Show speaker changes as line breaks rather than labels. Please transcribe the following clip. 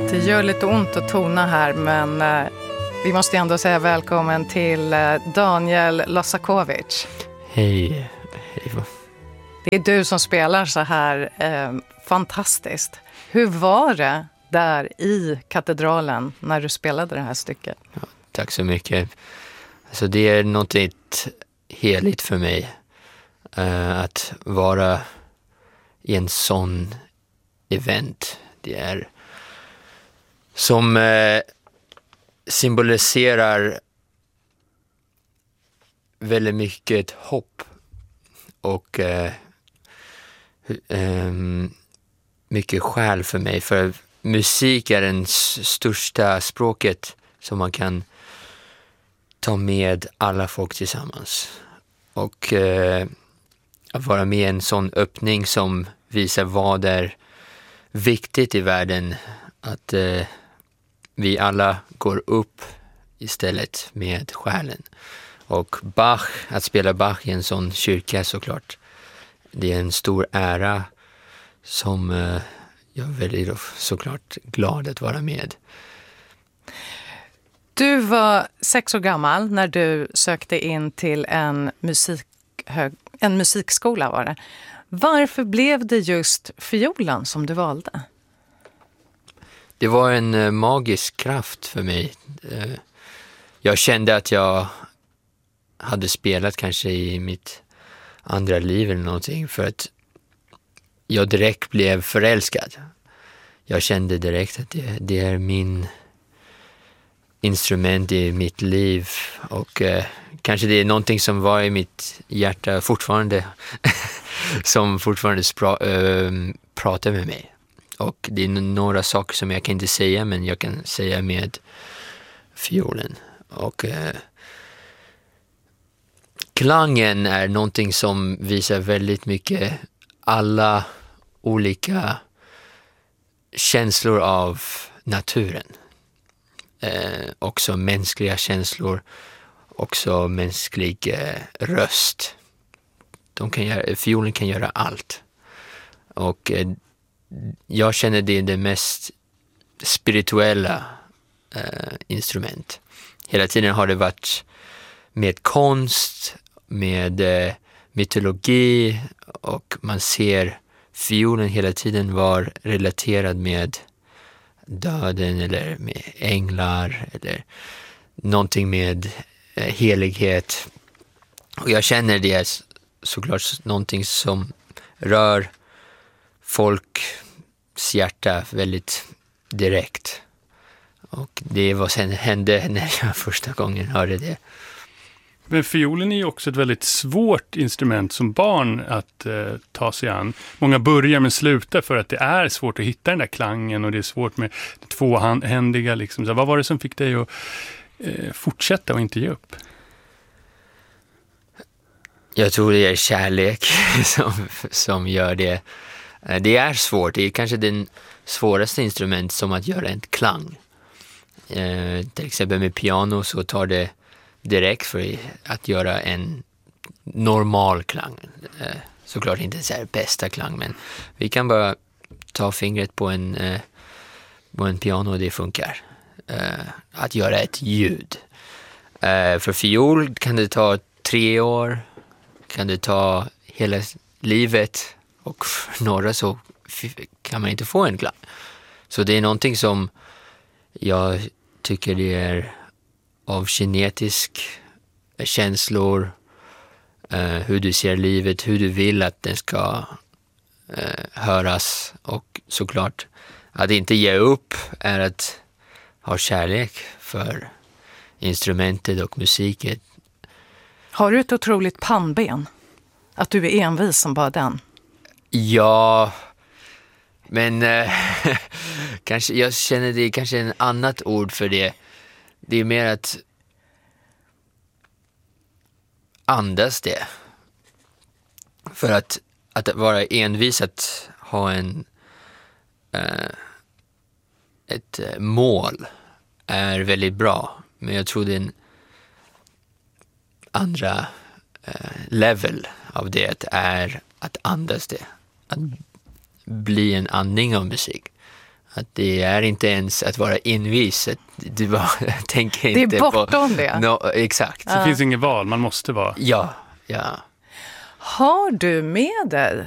Det gör lite ont att tona här, men vi måste ändå säga välkommen till Daniel Lasakovic.
Hej.
Det är du som spelar så här fantastiskt. Hur var det där i katedralen när du spelade det här stycket?
Ja, tack så mycket. Alltså det är något heligt för mig att vara i en sån event. Det är som symboliserar väldigt mycket hopp och mycket själ för mig. För musik är den största språket som man kan ta med alla folk tillsammans. Och att vara med i en sån öppning som visar vad är viktigt i världen, att vi alla går upp istället med själen. Och Bach, att spela Bach i en sån kyrka såklart, det är en stor ära som jag är väldigt såklart glad att vara med.
Du var 6 år gammal när du sökte in till en musikskola var det. Varför blev det just fiolen som du valde?
Det var en magisk kraft för mig. Jag kände att jag hade spelat kanske i mitt andra liv eller någonting, för att jag direkt blev förälskad. Jag kände direkt att det är min instrument i mitt liv, och kanske det är någonting som var i mitt hjärta fortfarande som fortfarande pratar med mig. Och det är några saker som jag kan inte säga, men jag kan säga med fiolen. Och klangen är någonting som visar väldigt mycket alla olika känslor av naturen. Också mänskliga känslor, också mänsklig röst. Fiolen kan göra allt. Och jag känner det är det mest spirituella instrument. Hela tiden har det varit med konst, med mytologi, och man ser fiolen hela tiden var relaterad med döden eller med änglar eller någonting med helighet. Och jag känner det är såklart någonting som rör folks hjärta väldigt direkt. Och det var sen hände när jag första gången hörde det.
Men fiolen är ju också ett väldigt svårt instrument som barn att ta sig an. Många börjar men slutar för att det är svårt att hitta den där klangen, och det är svårt med det tvåhändiga. Liksom. Så vad var det som fick dig att fortsätta och inte ge upp?
Jag tror det är kärlek som gör det. Det är svårt. Det är kanske den svåraste instrument som att göra en klang. Till exempel med piano så tar det direkt för att göra en normal klang. Såklart inte så här bästa klang, men vi kan bara ta fingret på en piano och det funkar. Att göra ett ljud. För fiol kan det ta 3 år, kan det ta hela livet, och för några så kan man inte få en klang. Så det är någonting som jag tycker det är av genetisk känslor, hur du ser livet, hur du vill att den ska höras, och såklart att inte ge upp är att ha kärlek för instrumentet och musiken.
Har du ett otroligt pannben? Att du är envis som bara den?
Ja, men kanske, jag känner det är kanske en annat ord för det. Det är mer att andas det. För att vara envis, att ha ett mål är väldigt bra. Men jag tror det är en andra level av det är att andas det. Att bli en andning av musik. Att det är inte ens att vara envis. Att du bara tänker
Det
inte
är
på...
bortom det.
Exakt.
Det finns inget val, man måste vara.
Ja.
Har du med dig